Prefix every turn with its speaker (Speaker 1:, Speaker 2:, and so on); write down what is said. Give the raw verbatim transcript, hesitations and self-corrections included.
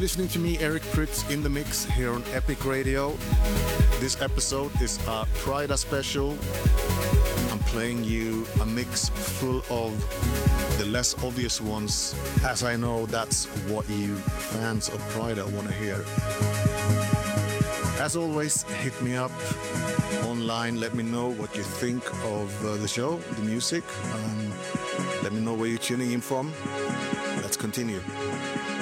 Speaker 1: You're listening to me, Eric Pritz, in the mix here on Epic Radio. This episode is a Prida special. I'm playing you a mix full of the less obvious ones, as I know that's what you fans of Prida want to hear. As always, hit me up online. Let me know what you think of uh, the show, the music. Um, let me know where you're tuning in from. Let's continue.